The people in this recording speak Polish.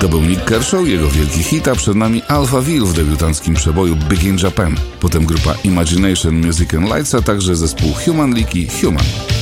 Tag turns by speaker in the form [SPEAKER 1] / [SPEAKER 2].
[SPEAKER 1] To był Nik Kershaw, jego wielki hit, a przed nami Alphaville w debiutanckim przeboju Big in Japan. Potem grupa Imagination Music and Lights, a także zespół Human League i Human.